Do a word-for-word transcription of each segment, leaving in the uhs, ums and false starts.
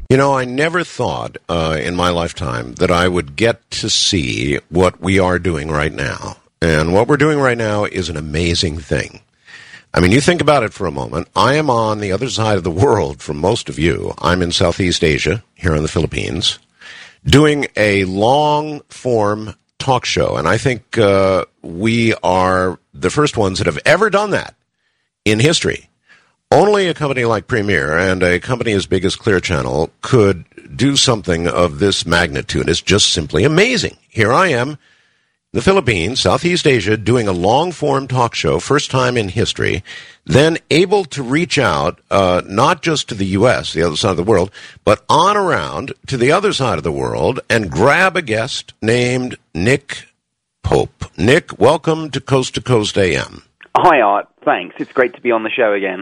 You know, I never thought uh, in my lifetime that I would get to see what we are doing right now. And what we're doing right now is an amazing thing. I mean, you think about it for a moment. I am on the other side of the world from most of you. I'm in Southeast Asia, here in the Philippines, doing a long-form talk show. And I think uh, we are the first ones that have ever done that in history. Only a company like Premier and a company as big as Clear Channel could do something of this magnitude. It's just simply amazing. Here I am, in the Philippines, Southeast Asia, doing a long-form talk show, first time in history, then able to reach out uh, not just to the U S, the other side of the world, but on around to the other side of the world and grab a guest named Nick Pope. Nick, welcome to Coast to Coast A M. Hi, Art. Thanks. It's great to be on the show again.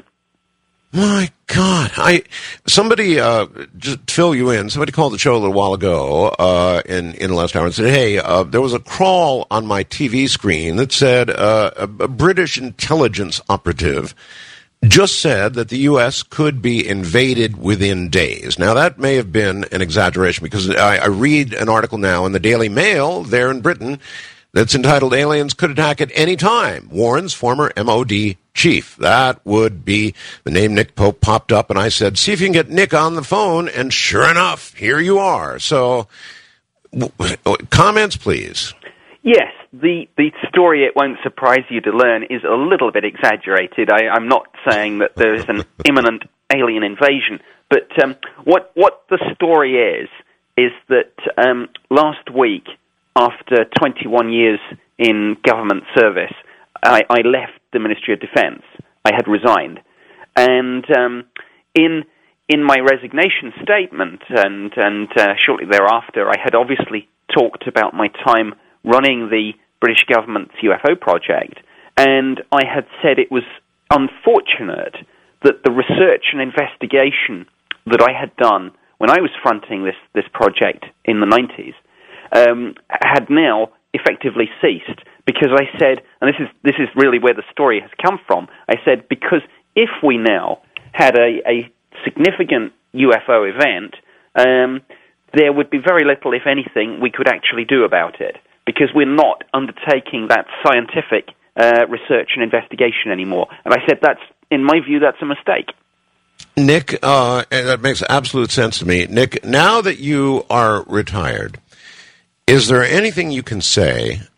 My God, I somebody uh, just to fill you in. Somebody called the show a little while ago uh, in in the last hour and said, "Hey, uh, there was a crawl on my T V screen that said uh, a, a British intelligence operative just said that the U S could be invaded within days." Now, that may have been an exaggeration because I, I read an article now in the Daily Mail there in Britain that's entitled "Aliens Could Attack at Any Time," warns former M O D chief. That would be the name Nick Pope popped up, and I said, see if you can get Nick on the phone, and sure enough, here you are. So, w- comments, please. Yes, the, the story, it won't surprise you to learn, is a little bit exaggerated. I, I'm not saying that there is an imminent alien invasion, but um, what, what the story is, is that um, last week, after twenty-one years in government service, I, I left the Ministry of Defense. I had resigned. And um, in in my resignation statement and, and uh, shortly thereafter, I had obviously talked about my time running the British government's U F O project. And I had said it was unfortunate that the research and investigation that I had done when I was fronting this, this project in the nineties um, had now effectively ceased. Because I said, and this is this is really where the story has come from, I said, because if we now had a, a significant U F O event, um, there would be very little, if anything, we could actually do about it, because we're not undertaking that scientific uh, research and investigation anymore. And I said, that's, in my view, that's a mistake. Nick, uh, that makes absolute sense to me. Nick, now that you are retired, is there anything you can say